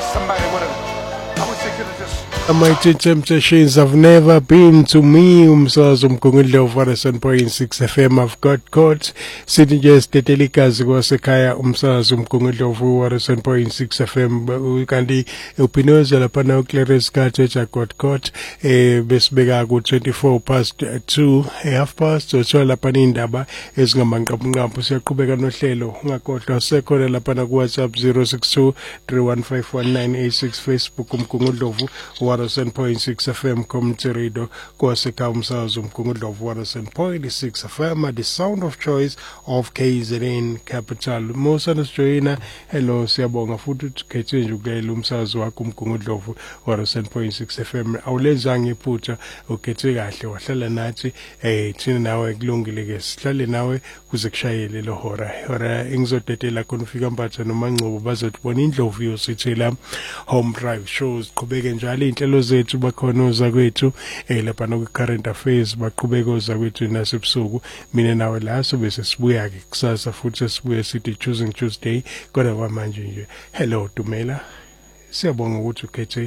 somebody would have. I wish they could have just. My temptations have never been to me. Umsakazo Mgungundlovu 107.6 FM. I've got caught sitting just tetelikazi kwasekhaya umsakazo Mgungundlovu 107.6 FM. Kanti upinoza lapha na Clarence Kachecha got caught besibeka ku 24 past 2 half past so lapha indaba ezingamanqapunqaphu siyaqhubeka nohlelo ungakhohlwa sekhona lapha na ku WhatsApp 062 3151986 Facebook Mgungundlovu 107.6 FM Commentarido kwasekhaya umsakazo Mgungundlovu 107.6 FM, the sound of choice of KZN Capital. Mosana Joina, hello siyabonga futhi ukhethe nje ukulela umsakazo wakho Mgungundlovu 107.6 FM. Awulenzanga iphutha ukhethe kahle wahlala nathi thina nawe kulungile ke sihlale nawe kuze kushayele lo hora engizodedela khona ufika mpatha noma Ngcobo bazothi bona indlovu yosithela home drive shows qhubeke njalo inhlelo zethu bakhona oza kwethu lapha no current affairs baqhubeka oza kwethu nasebusuku mina nawe la so bese sibuya ke kusasa futhi sibuye sithi choosing Tuesday kodwa kwamanje nje hello Dumela siyabonga ukuthi ukhethe